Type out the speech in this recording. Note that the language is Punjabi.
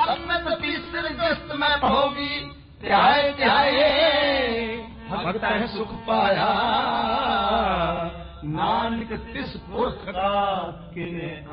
ਅੰਮ੍ਰਿਤ ਪੀਸਰ ਜਿਸਤ ਮੈਂ ਭੋਗੀ ਧਿਆਏ ਧਿਆਏ ਭਗਤ ਹੈ ਸੁਖ ਪਾਇਆ ਨਾਨਕ ਤਿਸ ਪੁਰਖ ਦਾ ਕਿਨੇ